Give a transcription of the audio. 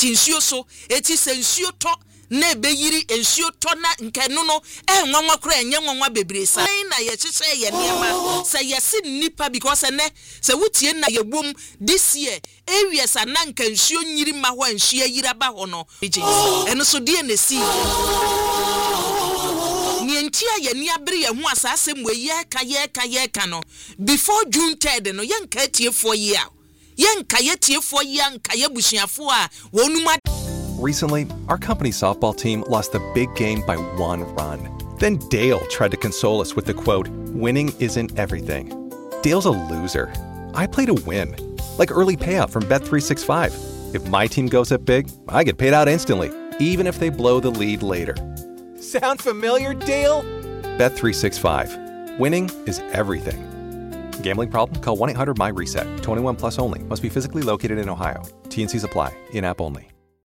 enti nsuo so eti se nsuo to na ebeyiri nsuo to na nkenu no nwanwa kora enye nwanwa bebre sa na ye hyehyɛ ye niema se yesi nipa because ne se wutie na ye bom this year areas ananka nsuo nyiri ma ho nsuo yira ba ho no eno so die na si nientia ye ni abere ye ho asase mwe ye ka no before June 3rd no ye nka tiefo ye a ye nka ye tiefo ye nka ye busuafo a wonuma. Recently, our company's softball team lost the big game by 1 run. Then Dale tried to console us with the quote, "Winning isn't everything." Dale's a loser. I play to win, like early payout from Bet365. If my team goes up big, I get paid out instantly, even if they blow the lead later. Sound familiar, Dale? Bet365. Winning is everything. Gambling problem? Call 1-800-MY-RESET. 21 plus only. Must be physically located in Ohio. T&Cs apply. In-app only.